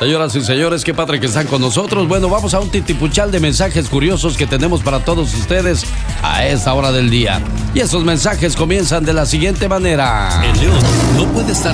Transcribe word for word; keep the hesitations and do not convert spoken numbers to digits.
Señoras y señores, qué padre que están con nosotros. Bueno, vamos a un titipuchal de mensajes curiosos que tenemos para todos ustedes a esta hora del día. Y esos mensajes comienzan de la siguiente manera. El león no puede estar